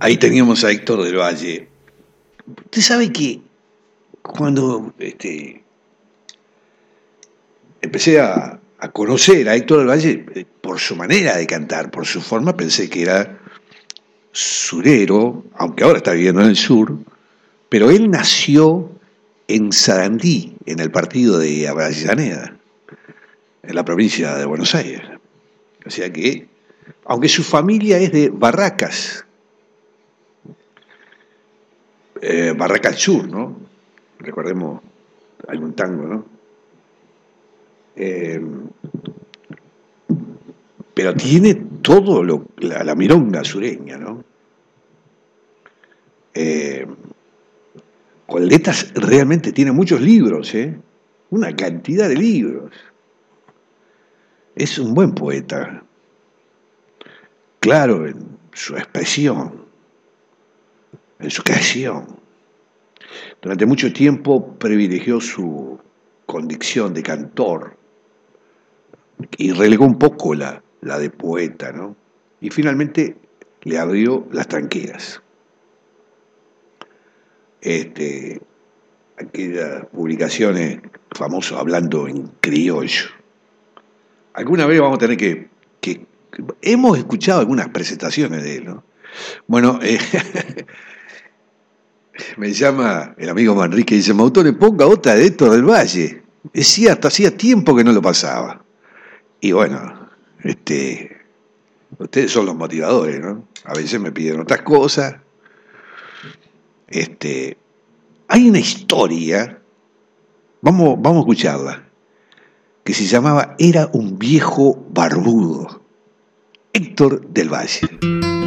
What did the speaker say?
Ahí teníamos a Héctor del Valle. Usted sabe que cuando empecé a conocer a Héctor del Valle, por su manera de cantar, por su forma, pensé que era surero, aunque ahora está viviendo en el sur, pero él nació en Sarandí, en el partido de Avellaneda, en la provincia de Buenos Aires. O sea que, aunque su familia es de Barracas, Barracas Sur, ¿no? Recordemos, hay un tango, ¿no? Pero tiene todo la milonga sureña, ¿no? Con letras realmente tiene muchos libros, ¿eh? Una cantidad de libros. Es un buen poeta, claro en su expresión, en su creación. Durante mucho tiempo privilegió su condición de cantor y relegó un poco la de poeta, ¿no? Y finalmente le abrió las tranqueras. Aquellas publicaciones famosas hablando en criollo. Alguna vez vamos a tener que hemos escuchado algunas presentaciones de él, ¿no? Bueno, me llama el amigo Manrique y dice, Mautone, ponga otra de Héctor del Valle. Es cierto, hacía tiempo que no lo pasaba. Y bueno, ustedes son los motivadores, ¿no? A veces me piden otras cosas. Hay una historia, vamos a escucharla, que se llamaba Era un viejo barbudo, Héctor del Valle.